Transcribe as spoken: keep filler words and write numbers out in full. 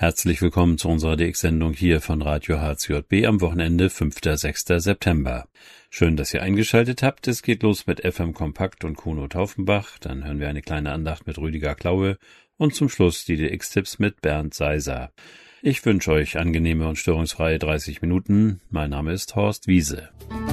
Herzlich willkommen zu unserer D X-Sendung hier von Radio H C J B am Wochenende fünften und sechsten September. Schön, dass ihr eingeschaltet habt. Es geht los mit F M Kompakt und Kuno Taufenbach. Dann hören wir eine kleine Andacht mit Rüdiger Klaue und zum Schluss die D X-Tipps mit Bernd Seiser. Ich wünsche euch angenehme und störungsfreie dreißig Minuten. Mein Name ist Horst Wiese.